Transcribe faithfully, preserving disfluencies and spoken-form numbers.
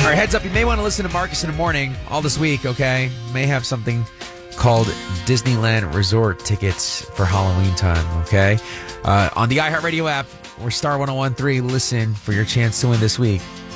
right, heads up. You may want to listen to Marcus in the morning all this week, okay? May have something called Disneyland Resort tickets for Halloween time, okay? Uh, on the iHeartRadio app or Star one oh one point three, listen for your chance to win this week.